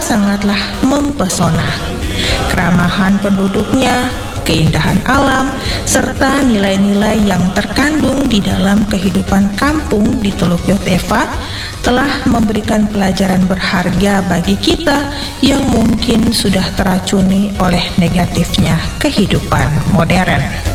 sangatlah mempesona. Keramahan penduduknya, keindahan alam, serta nilai-nilai yang terkandung di dalam kehidupan kampung di Teluk Yotefa telah memberikan pelajaran berharga bagi kita yang mungkin sudah teracuni oleh negatifnya kehidupan modern.